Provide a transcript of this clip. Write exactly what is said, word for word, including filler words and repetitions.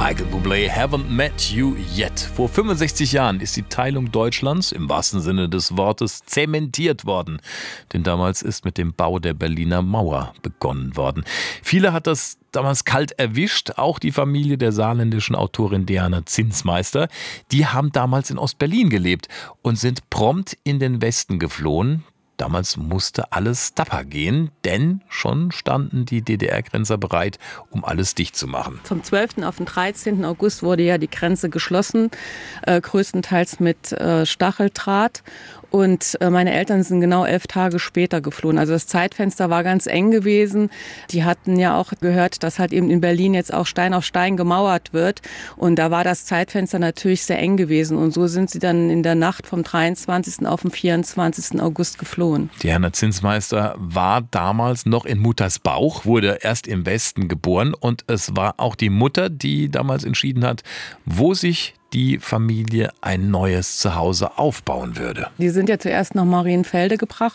Michael Bublé, Haven't Met You Yet. Vor fünfundsechzig Jahren ist die Teilung Deutschlands im wahrsten Sinne des Wortes zementiert worden. Denn damals ist mit dem Bau der Berliner Mauer begonnen worden. Viele hat das damals kalt erwischt, auch die Familie der saarländischen Autorin Diana Zinsmeister. Die haben damals in Ostberlin gelebt und sind prompt in den Westen geflohen. Damals musste alles dapper gehen, denn schon standen die D D R-Grenzer bereit, um alles dicht zu machen. Vom zwölften auf den dreizehnten August wurde ja die Grenze geschlossen, äh, größtenteils mit äh, Stacheldraht. Und äh, meine Eltern sind genau elf Tage später geflohen. Also das Zeitfenster war ganz eng gewesen. Die hatten ja auch gehört, dass halt eben in Berlin jetzt auch Stein auf Stein gemauert wird. Und da war das Zeitfenster natürlich sehr eng gewesen. Und so sind sie dann in der Nacht vom dreiundzwanzigsten auf den vierundzwanzigsten August geflohen. Diana Zinsmeister war damals noch in Mutters Bauch, wurde erst im Westen geboren. Und es war auch die Mutter, die damals entschieden hat, wo sich die Familie ein neues Zuhause aufbauen würde. Die sind ja zuerst nach Marienfelde gebracht